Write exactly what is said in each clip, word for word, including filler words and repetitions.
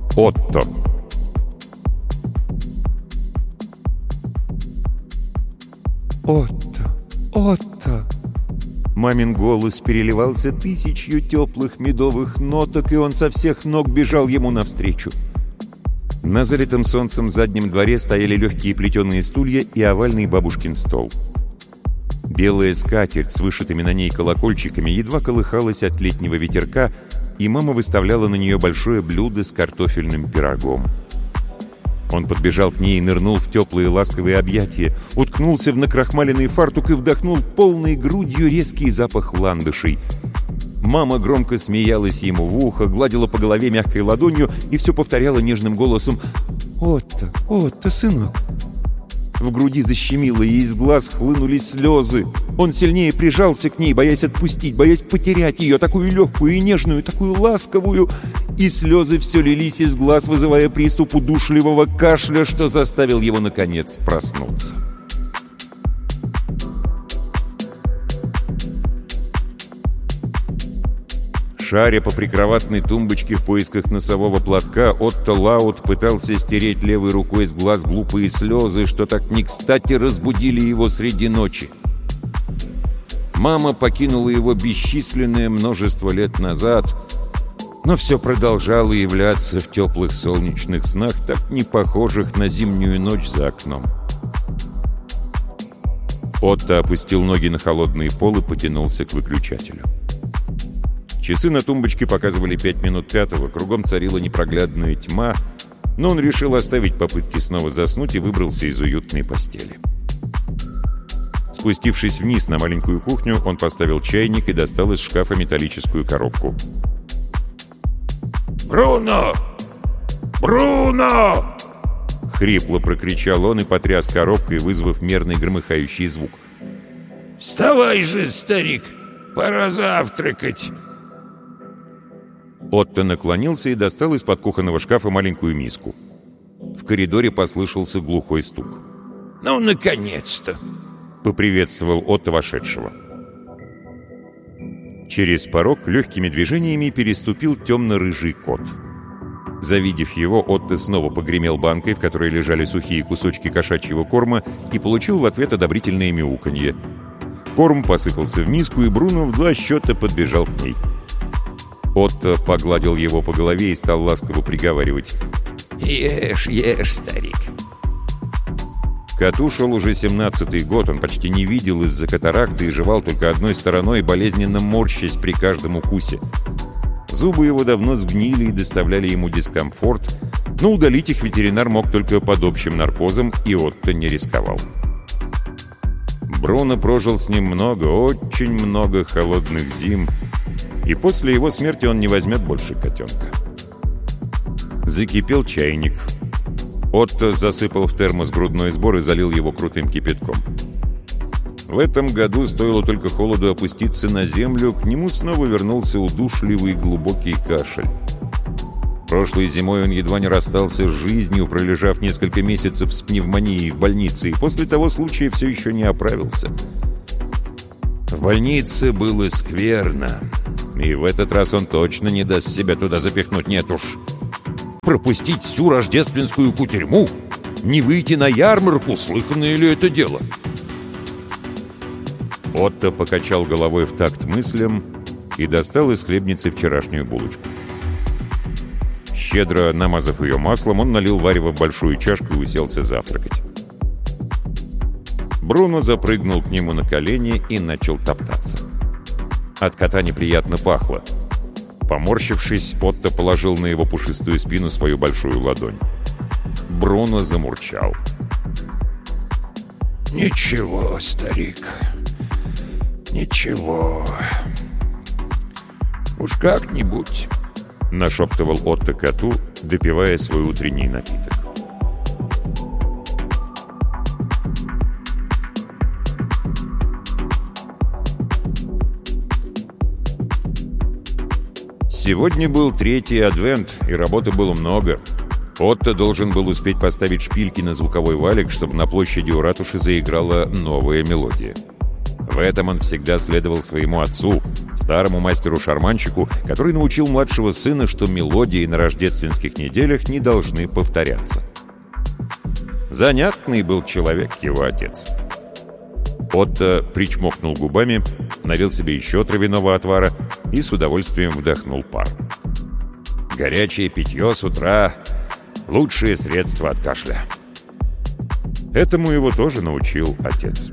Отто. «Отто! Отто!» Мамин голос переливался тысячью теплых медовых ноток, и он со всех ног бежал ему навстречу. На залитом солнцем заднем дворе стояли легкие плетеные стулья и овальный бабушкин стол. Белая скатерть с вышитыми на ней колокольчиками едва колыхалась от летнего ветерка, и мама выставляла на нее большое блюдо с картофельным пирогом. Он подбежал к ней и нырнул в теплые ласковые объятия, уткнулся в накрахмаленный фартук и вдохнул полной грудью резкий запах ландышей. Мама громко смеялась ему в ухо, гладила по голове мягкой ладонью и все повторяла нежным голосом: «Отто, Отто, сынок». В груди защемило, и из глаз хлынули слезы. Он сильнее прижался к ней, боясь отпустить, боясь потерять ее, такую легкую и нежную, такую ласковую. И слезы все лились из глаз, вызывая приступ удушливого кашля, что заставил его, наконец, проснуться. Шаря по прикроватной тумбочке в поисках носового платка, Отто Лаут пытался стереть левой рукой с глаз глупые слезы, что так не кстати разбудили его среди ночи. Мама покинула его бесчисленное множество лет назад, но все продолжало являться в теплых солнечных снах, так не похожих на зимнюю ночь за окном. Отто опустил ноги на холодный пол и потянулся к выключателю. Часы на тумбочке показывали пять минут пятого, кругом царила непроглядная тьма, но он решил оставить попытки снова заснуть и выбрался из уютной постели. Спустившись вниз на маленькую кухню, он поставил чайник и достал из шкафа металлическую коробку. «Бруно! Бруно!» — хрипло прокричал он и потряс коробкой, вызвав мерный громыхающий звук. «Вставай же, старик! Пора завтракать!» Отто наклонился и достал из-под кухонного шкафа маленькую миску. В коридоре послышался глухой стук. «Ну, наконец-то!» — поприветствовал Отто вошедшего. Через порог легкими движениями переступил темно-рыжий кот. Завидев его, Отто снова погремел банкой, в которой лежали сухие кусочки кошачьего корма, и получил в ответ одобрительное мяуканье. Корм посыпался в миску, и Бруно в два счета подбежал к ней. Отто погладил его по голове и стал ласково приговаривать: «Ешь, ешь, старик». Коту шел уже семнадцатый год, он почти не видел из-за катаракты и жевал только одной стороной, болезненно морщась при каждом укусе. Зубы его давно сгнили и доставляли ему дискомфорт, но удалить их ветеринар мог только под общим наркозом, и Отто не рисковал. Бруно прожил с ним много, очень много холодных зим, и после его смерти он не возьмет больше котенка. Закипел чайник. Отто засыпал в термос грудной сбор и залил его крутым кипятком. В этом году, стоило только холоду опуститься на землю, к нему снова вернулся удушливый глубокий кашель. Прошлой зимой он едва не расстался с жизнью, пролежав несколько месяцев с пневмонией в больнице, и после того случая все еще не оправился. В больнице было скверно, и в этот раз он точно не даст себя туда запихнуть, нет уж. Пропустить всю рождественскую кутерьму? Не выйти на ярмарку? Слыханное ли это дело? Отто покачал головой в такт мыслям и достал из хлебницы вчерашнюю булочку. Щедро намазав ее маслом, он налил варево в большую чашку и уселся завтракать. Бруно запрыгнул к нему на колени и начал топтаться. От кота неприятно пахло. Поморщившись, Отто положил на его пушистую спину свою большую ладонь. Бруно замурчал. «Ничего, старик, ничего. Уж как-нибудь», — нашептывал Отто коту, допивая свой утренний напиток. Сегодня был третий адвент, и работы было много. Отто должен был успеть поставить шпильки на звуковой валик, чтобы на площади у ратуши заиграла новая мелодия. В этом он всегда следовал своему отцу, старому мастеру-шарманщику, который научил младшего сына, что мелодии на рождественских неделях не должны повторяться. Занятный был человек его отец. Отто причмокнул губами, налил себе еще травяного отвара и с удовольствием вдохнул пар. Горячее питье с утра — лучшее средство от кашля. Этому его тоже научил отец.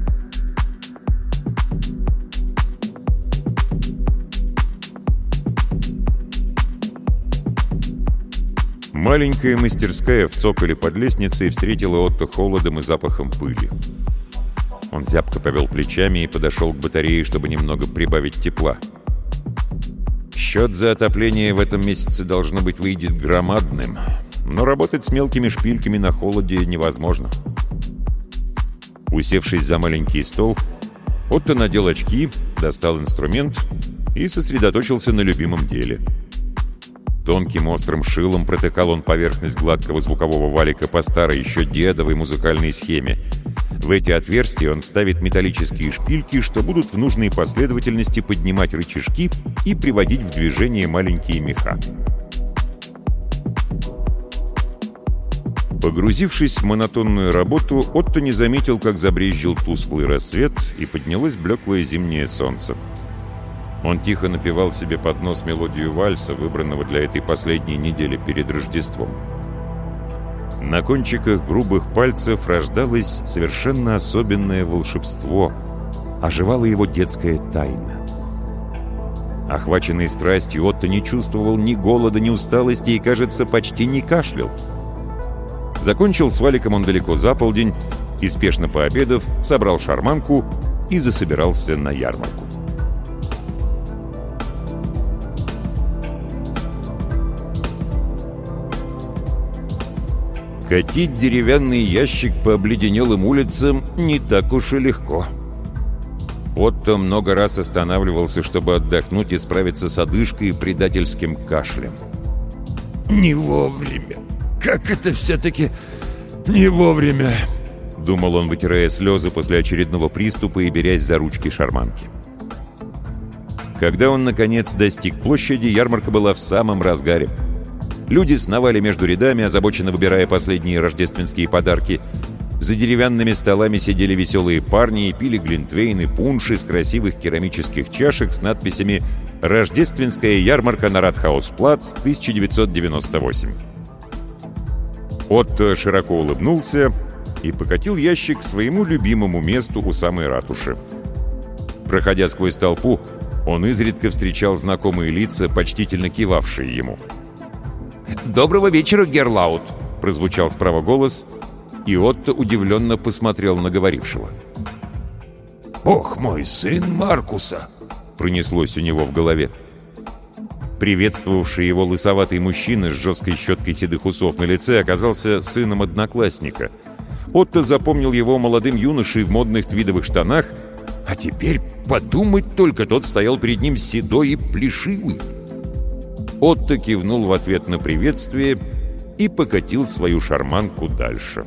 Маленькая мастерская в цоколе под лестницей встретила Отто холодом и запахом пыли. Он зябко повел плечами и подошел к батарее, чтобы немного прибавить тепла. Счет за отопление в этом месяце, должно быть, выйдет громадным, но работать с мелкими шпильками на холоде невозможно. Усевшись за маленький стол, Отто надел очки, достал инструмент и сосредоточился на любимом деле. Тонким острым шилом протыкал он поверхность гладкого звукового валика по старой, еще дедовой музыкальной схеме. В эти отверстия он вставит металлические шпильки, что будут в нужной последовательности поднимать рычажки и приводить в движение маленькие меха. Погрузившись в монотонную работу, Отто не заметил, как забрезжил тусклый рассвет и поднялось блеклое зимнее солнце. Он тихо напевал себе под нос мелодию вальса, выбранного для этой последней недели перед Рождеством. На кончиках грубых пальцев рождалось совершенно особенное волшебство. Оживала его детская тайна. Охваченный страстью, Отто не чувствовал ни голода, ни усталости и, кажется, почти не кашлял. Закончил с валиком он далеко за полдень и, спешно пообедав, собрал шарманку и засобирался на ярмарку. Катить деревянный ящик по обледенелым улицам не так уж и легко. Отто много раз останавливался, чтобы отдохнуть и справиться с одышкой и предательским кашлем. «Не вовремя! Как это все-таки не вовремя!» — думал он, вытирая слезы после очередного приступа и берясь за ручки шарманки. Когда он, наконец, достиг площади, ярмарка была в самом разгаре. Люди сновали между рядами, озабоченно выбирая последние рождественские подарки. За деревянными столами сидели веселые парни и пили глинтвейн и пунш из красивых керамических чашек с надписями «Рождественская ярмарка на Ратхаус-плац, тысяча девятьсот девяносто восемь». Отто широко улыбнулся и покатил ящик к своему любимому месту у самой ратуши. Проходя сквозь толпу, он изредка встречал знакомые лица, почтительно кивавшие ему. «Доброго вечера, Герлаут!» — прозвучал справа голос, и Отто удивленно посмотрел на говорившего. «Ох, мой сын Маркуса!» — пронеслось у него в голове. Приветствовавший его лысоватый мужчина с жесткой щеткой седых усов на лице оказался сыном одноклассника. Отто запомнил его молодым юношей в модных твидовых штанах, а теперь подумать только, тот стоял перед ним седой и плешивый. Отто кивнул в ответ на приветствие и покатил свою шарманку дальше.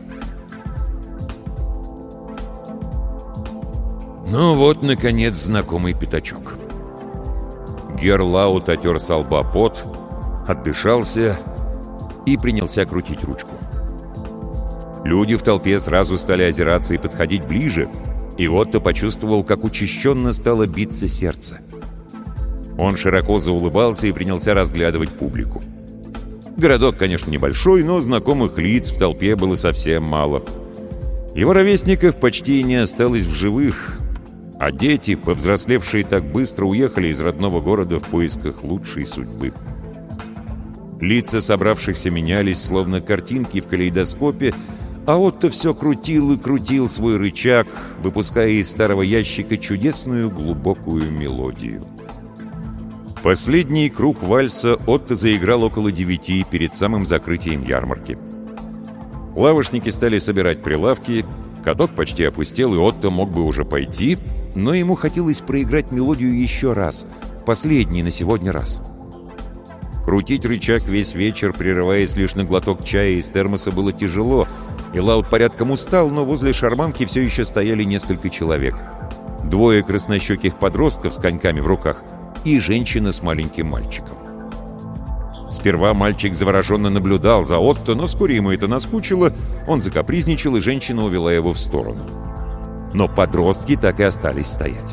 Ну вот, наконец, знакомый пятачок. Герлаут отер со лба пот, отдышался и принялся крутить ручку. Люди в толпе сразу стали озираться и подходить ближе, и Отто почувствовал, как учащенно стало биться сердце. Он широко заулыбался и принялся разглядывать публику. Городок, конечно, небольшой, но знакомых лиц в толпе было совсем мало. Его ровесников почти не осталось в живых, а дети, повзрослевшие так быстро, уехали из родного города в поисках лучшей судьбы. Лица собравшихся менялись, словно картинки в калейдоскопе, а Отто все крутил и крутил свой рычаг, выпуская из старого ящика чудесную глубокую мелодию. Последний круг вальса Отто заиграл около девяти, перед самым закрытием ярмарки. Лавочники стали собирать прилавки, каток почти опустел, и Отто мог бы уже пойти, но ему хотелось проиграть мелодию еще раз, последний на сегодня раз. Крутить рычаг весь вечер, прерываясь лишь на глоток чая из термоса, было тяжело, и Лаут порядком устал, но возле шарманки все еще стояли несколько человек. двое краснощеких подростков с коньками в руках и женщина с маленьким мальчиком. Сперва мальчик завороженно наблюдал за Отто, но вскоре ему это наскучило, он закапризничал, и женщина увела его в сторону. Но подростки так и остались стоять.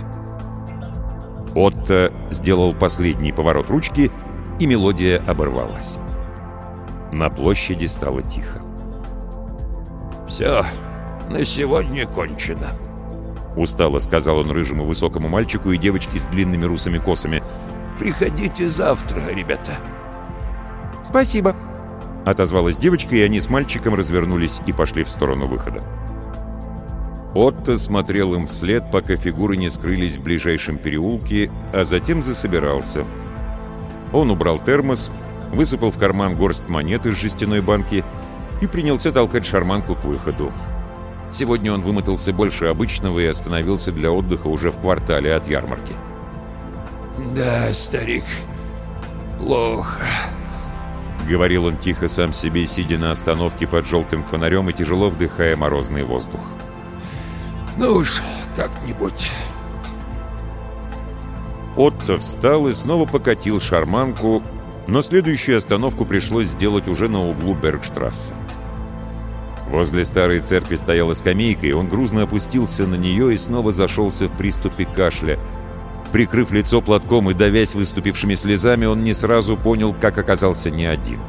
Отто сделал последний поворот ручки, и мелодия оборвалась. На площади стало тихо. «Все, на сегодня кончено», — устало сказал он рыжему высокому мальчику и девочке с длинными русыми косами. «Приходите завтра, ребята». «Спасибо», — отозвалась девочка, и они с мальчиком развернулись и пошли в сторону выхода. Отто смотрел им вслед, пока фигуры не скрылись в ближайшем переулке, а затем засобирался. Он убрал термос, высыпал в карман горсть монет из жестяной банки и принялся толкать шарманку к выходу. Сегодня он вымотался больше обычного и остановился для отдыха уже в квартале от ярмарки. «Да, старик, плохо», — говорил он тихо сам себе, сидя на остановке под желтым фонарем и тяжело вдыхая морозный воздух. «Ну уж как-нибудь». Отто встал и снова покатил шарманку, но следующую остановку пришлось сделать уже на углу Бергштрассе. Возле старой церкви стояла скамейка, и он грузно опустился на нее и снова зашелся в приступе кашля. Прикрыв лицо платком и давясь выступившими слезами, он не сразу понял, как оказался не один.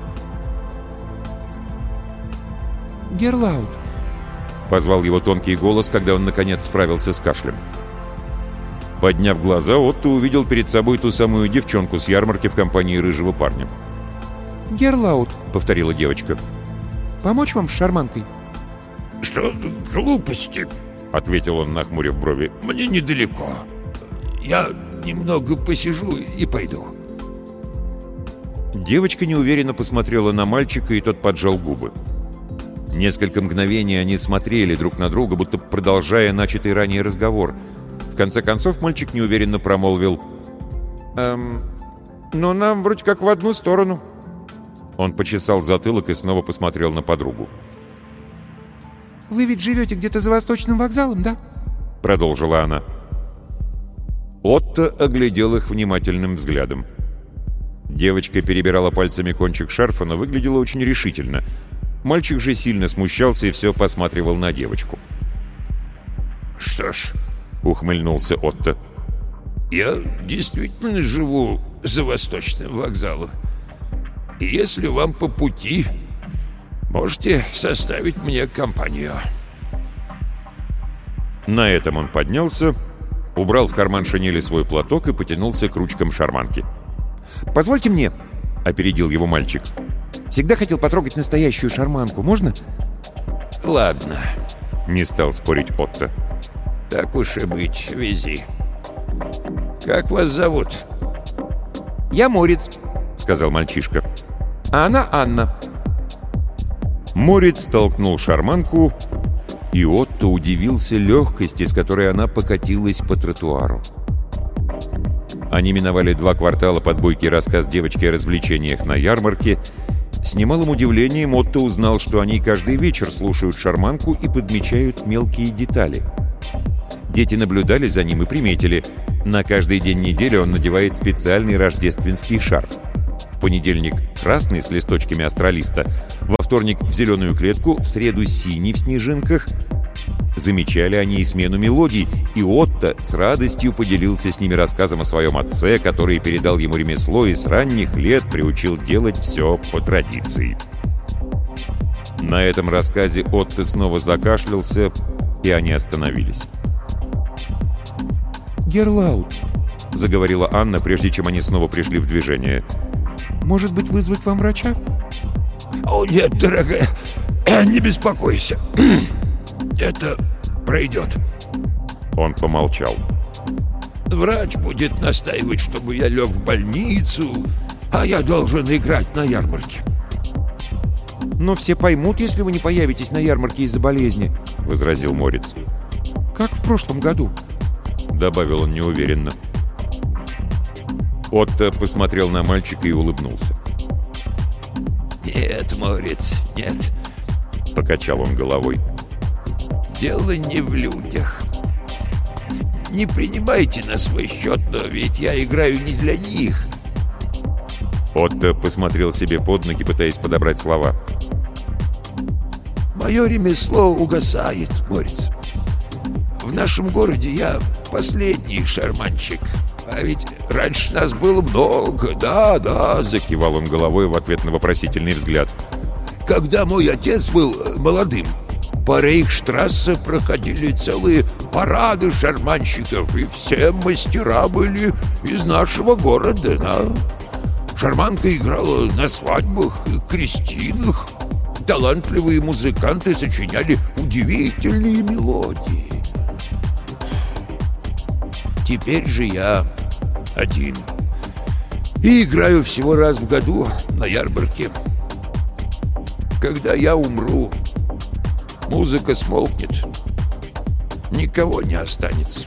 «Герлаут», — позвал его тонкий голос, когда он, наконец, справился с кашлем. Подняв глаза, Отто увидел перед собой ту самую девчонку с ярмарки в компании рыжего парня. «Герлаут», — повторила девочка. «Помочь вам с шарманкой?» «Что, глупости?» — ответил он, нахмурив брови. «Мне недалеко. Я немного посижу и пойду». Девочка неуверенно посмотрела на мальчика, и тот поджал губы. Несколько мгновений они смотрели друг на друга, будто продолжая начатый ранее разговор. В конце концов мальчик неуверенно промолвил: «Эм, ну нам вроде как в одну сторону». Он почесал затылок и снова посмотрел на подругу. «Вы ведь живете где-то за Восточным вокзалом, да?» — продолжила она. Отто оглядел их внимательным взглядом. Девочка перебирала пальцами кончик шарфа, но выглядела очень решительно. Мальчик же сильно смущался и все посматривал на девочку. «Что ж», — ухмыльнулся Отто, — «я действительно живу за Восточным вокзалом. И если вам по пути, можете составить мне компанию». На этом он поднялся, убрал в карман шинели свой платок и потянулся к ручкам шарманки. «Позвольте мне», — опередил его мальчик. «Всегда хотел потрогать настоящую шарманку. Можно?» «Ладно», — не стал спорить Отто. «Так уж и быть, вези. Как вас зовут?» «Я Морец», — сказал мальчишка. «А она Анна». Морец толкнул шарманку, и Отто удивился легкости, с которой она покатилась по тротуару. Они миновали два квартала под бойкий рассказ девочки о развлечениях на ярмарке. С немалым удивлением Отто узнал, что они каждый вечер слушают шарманку и подмечают мелкие детали. Дети наблюдали за ним и приметили: на каждый день недели он надевает специальный рождественский шарф. В понедельник красный с листочками астролиста, во вторник в зеленую клетку, в среду синий в снежинках. Замечали они и смену мелодий, и Отто с радостью поделился с ними рассказом о своем отце, который передал ему ремесло и с ранних лет приучил делать все по традиции. На этом рассказе Отто снова закашлялся, и они остановились. «Герлаут», — заговорила Анна, прежде чем они снова пришли в движение. «Может быть, вызвать вам врача?» «О, нет, дорогая, не беспокойся. Это пройдет». Он помолчал. «Врач будет настаивать, чтобы я лег в больницу, а я должен играть на ярмарке». «Но все поймут, если вы не появитесь на ярмарке из-за болезни», — возразил Морец. «Как в прошлом году», — добавил он неуверенно. Отто посмотрел на мальчика и улыбнулся. «Нет, Морец, нет», — покачал он головой. «Дело не в людях. не принимайте на свой счет, но ведь я играю не для них». Отто посмотрел себе под ноги, пытаясь подобрать слова. «Мое ремесло угасает, Морец. В нашем городе я последний шарманщик. А ведь раньше нас было много, да-да», — закивал он головой в ответ на вопросительный взгляд. «Когда мой отец был молодым, по Рейхштрассе проходили целые парады шарманщиков, и все мастера были из нашего города, да. Шарманка играла на свадьбах и крестинах. Талантливые музыканты сочиняли удивительные мелодии. Теперь же я один. И играю всего раз в году на ярмарке. Когда я умру, музыка смолкнет. Никого не останется».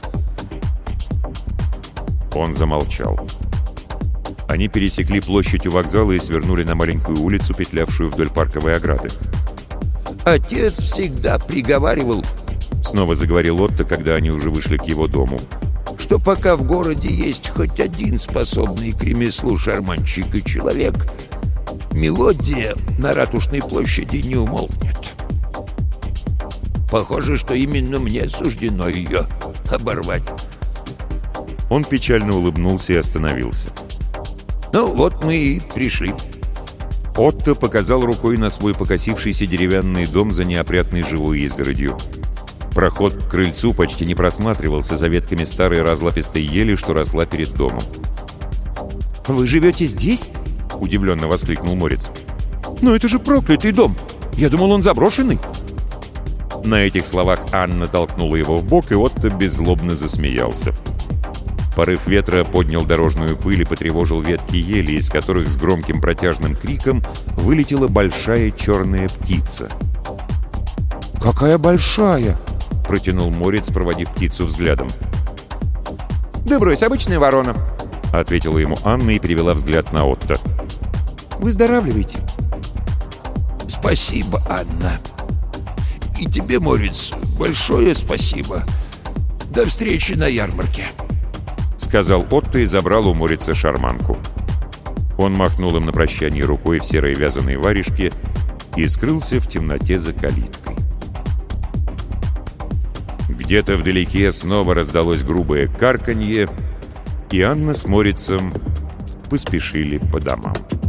Он замолчал. Они пересекли площадь у вокзала и свернули на маленькую улицу, петлявшую вдоль парковой ограды. «Отец всегда приговаривал, — снова заговорил Отто, когда они уже вышли к его дому, — что пока в городе есть хоть один способный к ремеслу шарманщик и человек, мелодия на Ратушной площади не умолкнет. Похоже, что именно мне суждено ее оборвать». Он печально улыбнулся и остановился. «Ну, вот мы и пришли». Отто показал рукой на свой покосившийся деревянный дом за неопрятной живой изгородью. Проход к крыльцу почти не просматривался за ветками старой разлапистой ели, что росла перед домом. «Вы живете здесь?» — удивленно воскликнул Морец. «Но это же проклятый дом! Я думал, он заброшенный!» На этих словах Анна толкнула его в бок, и Отто беззлобно засмеялся. Порыв ветра поднял дорожную пыль и потревожил ветки ели, из которых с громким протяжным криком вылетела большая черная птица. «Какая большая!» — протянул Морец, проводив птицу взглядом. «Да брось, обычная ворона!» — ответила ему Анна и перевела взгляд на Отто. «Выздоравливайте!» «Спасибо, Анна. И тебе, Морец, большое спасибо. До встречи на ярмарке», — сказал Отто и забрал у Морица шарманку. Он махнул им на прощание рукой в серой вязаной варежке и скрылся в темноте за калиткой. Где-то вдалеке снова раздалось грубое карканье, и Анна с Морицем поспешили по домам.